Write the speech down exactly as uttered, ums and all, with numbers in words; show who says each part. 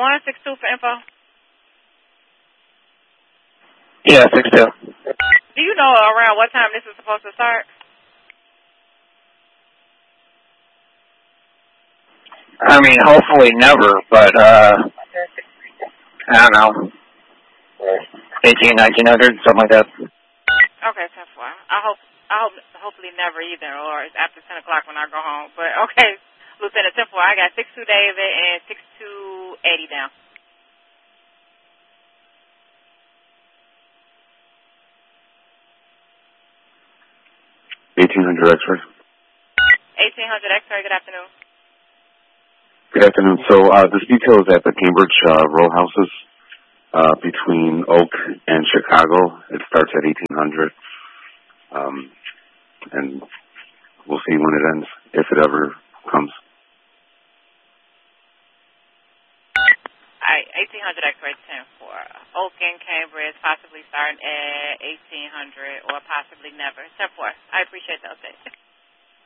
Speaker 1: one, six two for info.
Speaker 2: Yeah, six two.
Speaker 1: Do you know around what time this is supposed to start?
Speaker 2: I mean, hopefully never, but, uh, I don't know, eighteen, nineteen hundred, something like that.
Speaker 1: Okay, ten four. I hope, I hope, hopefully never either, or it's after ten o'clock when I go home. But okay, Lieutenant ten four, I got six two David and six two Eddie down.
Speaker 3: eighteen hundred X-ray.
Speaker 1: eighteen hundred X-ray, good afternoon.
Speaker 3: Good afternoon. So uh, this detail is at the Cambridge uh, row houses uh, between Oak and Chicago. It starts at eighteen hundred, um, and we'll see when it ends, if it ever comes.
Speaker 1: All right, eighteen hundred X-ray ten four. Oak and Cambridge possibly starting at eighteen hundred or possibly never. ten four. I appreciate the update.